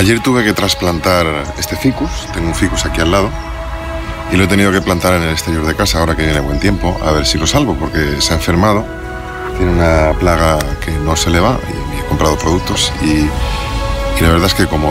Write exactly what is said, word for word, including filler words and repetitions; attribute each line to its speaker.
Speaker 1: Ayer tuve que trasplantar este ficus, tengo un ficus aquí al lado, y lo he tenido que plantar en el exterior de casa ahora que viene buen tiempo, a ver si lo salvo, porque se ha enfermado, tiene una plaga que no se le va, y he comprado productos, y, y la verdad es que como